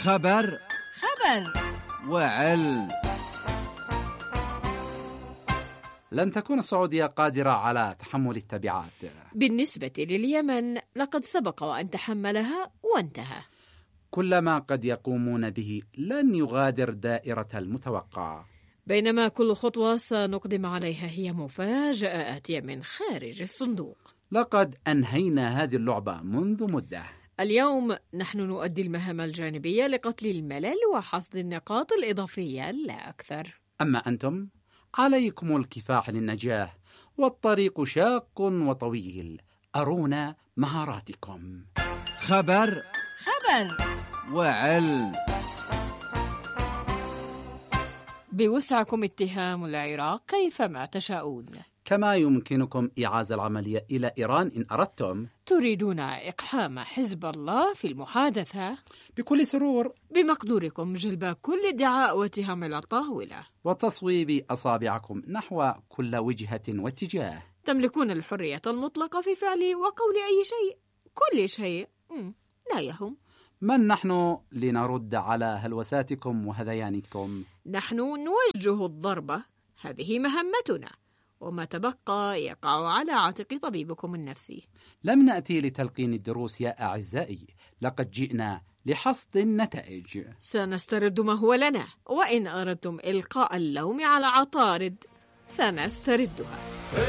خبر وعلم. لن تكون السعودية قادرة على تحمل التبعات. بالنسبة لليمن لقد سبق وأن تحملها وانتهى. كل ما قد يقومون به لن يغادر دائرة المتوقع، بينما كل خطوة سنقدم عليها هي مفاجأة آتية من خارج الصندوق. لقد أنهينا هذه اللعبة منذ مدة. اليوم نحن نؤدي المهام الجانبية لقتل الملل وحصد النقاط الإضافية لا أكثر. أما أنتم عليكم الكفاح للنجاة، والطريق شاق وطويل. أرونا مهاراتكم. خبر وعلم. بوسعكم اتهام العراق كيفما تشاءون. كما يمكنكم إعادة العملية إلى إيران إن أردتم. تريدون إقحام حزب الله في المحادثة؟ بكل سرور. بمقدوركم جلب كل ادعاء واتهام إلى الطاولة وتصويب أصابعكم نحو كل وجهة واتجاه. تملكون الحرية المطلقة في فعل وقول أي شيء، كل شيء. لا يهم. من نحن لنرد على هلوساتكم وهذيانكم؟ نحن نوجه الضربة، هذه مهمتنا، وما تبقى يقع على عاتق طبيبكم النفسي. لم نأتي لتلقين الدروس يا أعزائي، لقد جئنا لحصد النتائج. سنسترد ما هو لنا، وإن أردتم إلقاء اللوم على عطارد سنستردها.